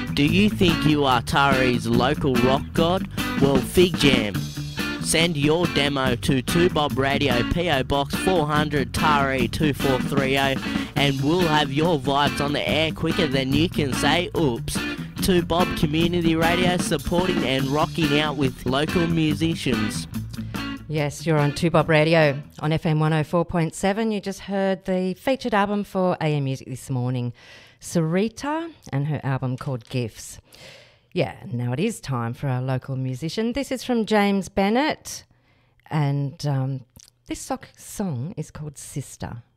Do you think you are Tari's local rock god? Well, Fig Jam. Send your demo to 2Bob Radio, PO Box 400 Tari 2430, and we'll have your vibes on the air quicker than you can say oops. 2Bob Community Radio, supporting and rocking out with local musicians. Yes, you're on 2Bob Radio on FM 104.7. You just heard the featured album for AM Music this morning, Sarita, and her album called Gifts. Yeah, now it is time for our local musician. This is from James Bennett, and this song is called Sister.